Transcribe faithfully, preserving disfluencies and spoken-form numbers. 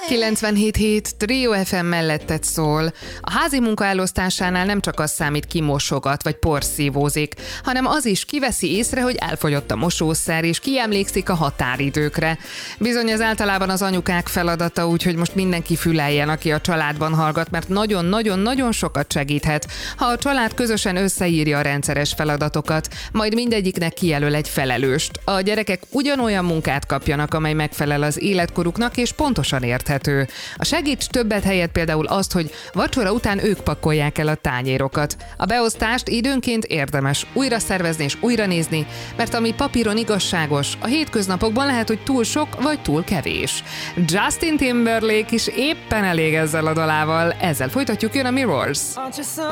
kilencvenhét hét Trio ef em melletted szól. A házi munka elosztásánál nem csak az számít, ki mosogat vagy porszívózik, hanem az is, kiveszi észre, hogy elfogyott a mosószer, és ki emlékszik a határidőkre. Bizony ez általában az anyukák feladata, úgyhogy most mindenki füleljen, aki a családban hallgat, mert nagyon-nagyon-nagyon sokat segíthet, ha a család közösen összeírja a rendszeres feladatokat, majd mindegyiknek kijelöl egy felelőst. A gyerekek ugyanolyan munkát kapjanak, amely megfelel az életkoruknak, és pontosan érthető. A segíts többet helyett például azt, hogy vacsora után ők pakolják el a tányérokat. A beosztást időnként érdemes újra szervezni és újra nézni, mert ami papíron igazságos, a hétköznapokban lehet, hogy túl sok vagy túl kevés. Justin Timberlake is éppen elég ezzel a dalával, ezzel folytatjuk, jön a Mirrors.